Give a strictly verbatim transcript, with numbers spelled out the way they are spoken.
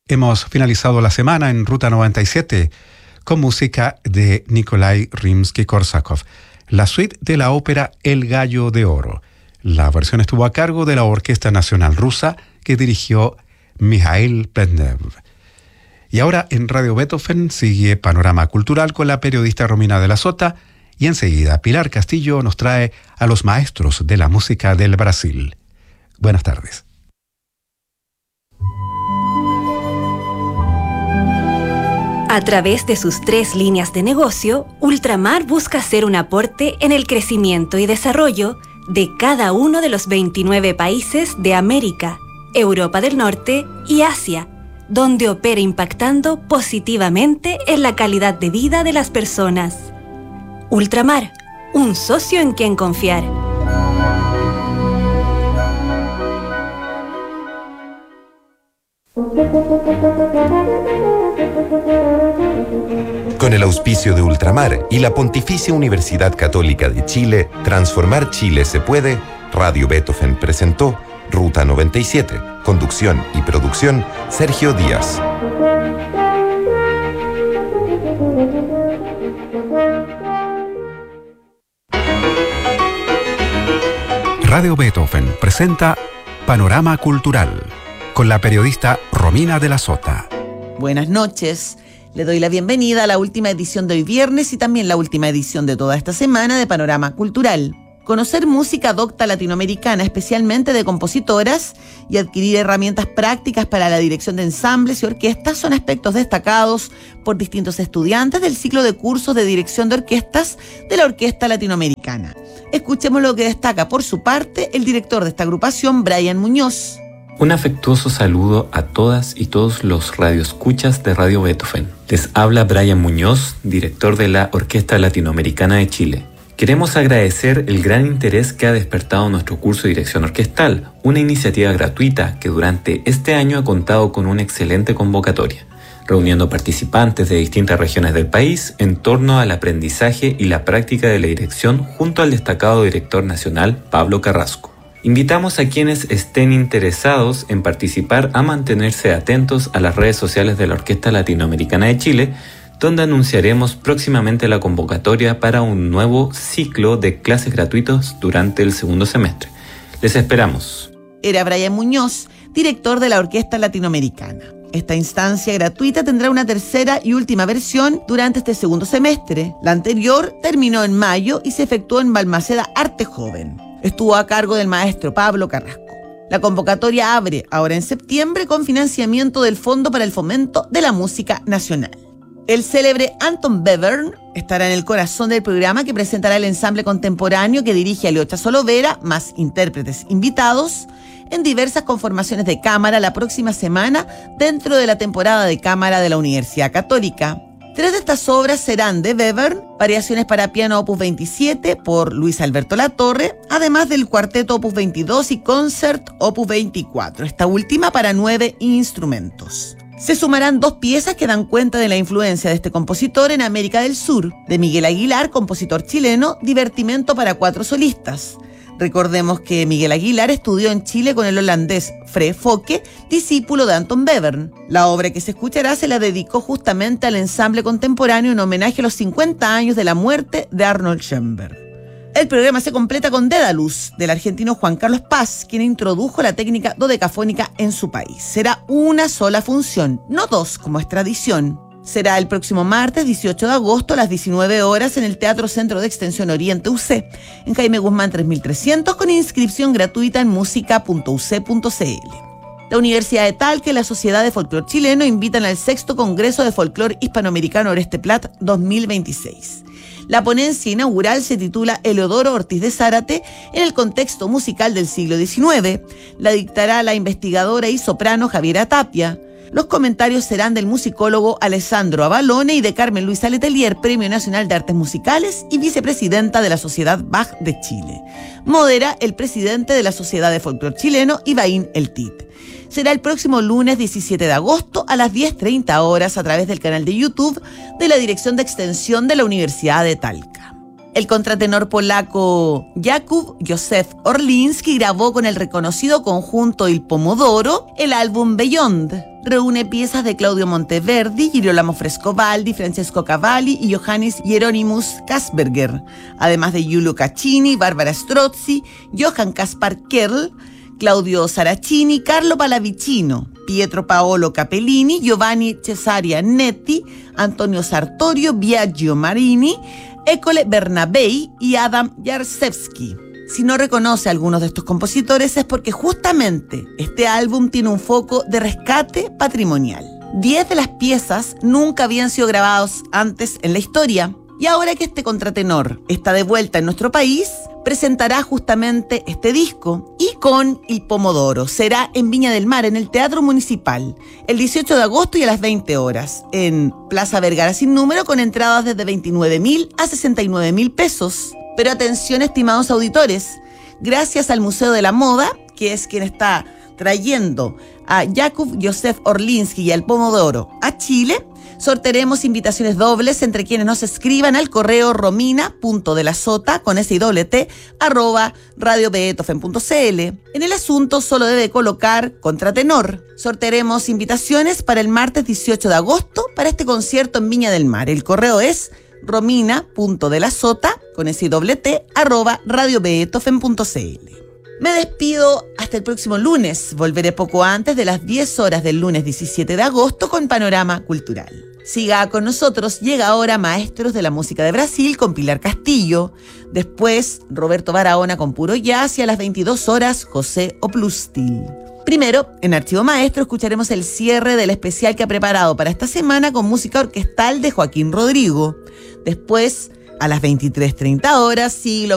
Hemos finalizado la semana en Ruta noventa y siete con música de Nikolai Rimsky-Korsakov, la suite de la ópera El Gallo de Oro. La versión estuvo a cargo de la Orquesta Nacional Rusa que dirigió Mikhail Plesnev. Y ahora en Radio Beethoven sigue Panorama Cultural con la periodista Romina de la Sota y enseguida Pilar Castillo nos trae a los maestros de la música del Brasil. Buenas tardes. A través de sus tres líneas de negocio, Ultramar busca hacer un aporte en el crecimiento y desarrollo de cada uno de los veintinueve países de América, Europa del Norte y Asia, donde opera impactando positivamente en la calidad de vida de las personas. Ultramar, un socio en quien confiar. Con el auspicio de Ultramar y la Pontificia Universidad Católica de Chile, Transformar Chile se puede, Radio Beethoven presentó Ruta noventa y siete, conducción y producción, Sergio Díaz. Radio Beethoven presenta Panorama Cultural con la periodista Romina de la Sota. Buenas noches. Le doy la bienvenida a la última edición de hoy viernes y también la última edición de toda esta semana de Panorama Cultural. Conocer música docta latinoamericana, especialmente de compositoras, y adquirir herramientas prácticas para la dirección de ensambles y orquestas son aspectos destacados por distintos estudiantes del ciclo de cursos de dirección de orquestas de la Orquesta Latinoamericana. Escuchemos lo que destaca por su parte el director de esta agrupación, Brian Muñoz. Un afectuoso saludo a todas y todos los radioescuchas de Radio Beethoven. Les habla Brian Muñoz, director de la Orquesta Latinoamericana de Chile. Queremos agradecer el gran interés que ha despertado nuestro curso de dirección orquestal, una iniciativa gratuita que durante este año ha contado con una excelente convocatoria, reuniendo participantes de distintas regiones del país en torno al aprendizaje y la práctica de la dirección junto al destacado director nacional Pablo Carrasco. Invitamos a quienes estén interesados en participar a mantenerse atentos a las redes sociales de la Orquesta Latinoamericana de Chile, donde anunciaremos próximamente la convocatoria para un nuevo ciclo de clases gratuitos durante el segundo semestre. Les esperamos. Era Brian Muñoz, director de la Orquesta Latinoamericana. Esta instancia gratuita tendrá una tercera y última versión durante este segundo semestre. La anterior terminó en mayo y se efectuó en Balmaceda Arte Joven. Estuvo a cargo del maestro Pablo Carrasco. La convocatoria abre ahora en septiembre con financiamiento del Fondo para el Fomento de la Música Nacional. El célebre Anton Webern estará en el corazón del programa que presentará el ensamble contemporáneo que dirige Aliocha Solovera, más intérpretes invitados, en diversas conformaciones de cámara la próxima semana dentro de la temporada de cámara de la Universidad Católica. Tres de estas obras serán de Webern, Variaciones para piano opus veintisiete por Luis Alberto Latorre, además del cuarteto opus veintidós y concert opus veinticuatro, esta última para nueve instrumentos. Se sumarán dos piezas que dan cuenta de la influencia de este compositor en América del Sur, de Miguel Aguilar, compositor chileno, Divertimento para cuatro solistas. Recordemos que Miguel Aguilar estudió en Chile con el holandés Fred Fokke, discípulo de Anton Webern. La obra que se escuchará se la dedicó justamente al ensamble contemporáneo en homenaje a los cincuenta años de la muerte de Arnold Schoenberg. El programa se completa con Dédalus, del argentino Juan Carlos Paz, quien introdujo la técnica dodecafónica en su país. Será una sola función, no dos como es tradición. Será el próximo martes dieciocho de agosto a las diecinueve horas en el Teatro Centro de Extensión Oriente U C, en Jaime Guzmán tres mil trescientos, con inscripción gratuita en música punto u c punto c l. La Universidad de Talca y la Sociedad de Folclor Chileno invitan al sexto Congreso de Folclor Hispanoamericano Oreste Plat dos mil veintiséis. La ponencia inaugural se titula Eleodoro Ortiz de Zárate en el contexto musical del siglo diecinueve. La dictará la investigadora y soprano Javiera Tapia. Los comentarios serán del musicólogo Alessandro Avalone y de Carmen Luisa Letelier, Premio Nacional de Artes Musicales y vicepresidenta de la Sociedad Bach de Chile. Modera el presidente de la Sociedad de Folclor Chileno, Ibaín El Tit. Será el próximo lunes diecisiete de agosto a las diez treinta horas a través del canal de YouTube de la Dirección de Extensión de la Universidad de Talca. El contratenor polaco Jakub Józef Orliński grabó con el reconocido conjunto Il Pomodoro el álbum Beyond. reúne piezas de Claudio Monteverdi, Girolamo Frescobaldi, Francesco Cavalli y Johannes Hieronymus Kasperger, además de Giulio Caccini, Barbara Strozzi, Johann Caspar Kerl, Claudio Saracini, Carlo Pallavicino, Pietro Paolo Capellini, Giovanni Cesare Netti, Antonio Sartorio, Biagio Marini, École Bernabei y Adam Jarzewski. Si no reconoce a algunos de estos compositores es porque justamente este álbum tiene un foco de rescate patrimonial. Diez de las piezas nunca habían sido grabadas antes en la historia, y ahora que este contratenor está de vuelta en nuestro país, presentará justamente este disco y con Il Pomodoro. Será en Viña del Mar, en el Teatro Municipal, el dieciocho de agosto y a las veinte horas, en Plaza Vergara sin número, con entradas desde veintinueve mil a sesenta y nueve mil pesos. Pero atención, estimados auditores, gracias al Museo de la Moda, que es quien está trayendo a Jakub Józef Orlinsky y al Pomodoro a Chile, sortearemos invitaciones dobles entre quienes nos escriban al correo romina.delasota con S y doble T arroba radio beethoven punto c l. En el asunto solo debe colocar contratenor. Sortearemos invitaciones para el martes dieciocho de agosto para este concierto en Viña del Mar. El correo es romina.delasota con S y doble T arroba radio beethoven punto c l. Me despido hasta el próximo lunes. Volveré poco antes de las diez horas del lunes diecisiete de agosto con Panorama Cultural. Siga con nosotros. Llega ahora Maestros de la Música de Brasil con Pilar Castillo. Después Roberto Barahona con Puro Jazz y a las veintidós horas José Oplustil. Primero, en Archivo Maestro escucharemos el cierre del especial que ha preparado para esta semana con música orquestal de Joaquín Rodrigo. Después, a las veintitrés treinta horas, Siglo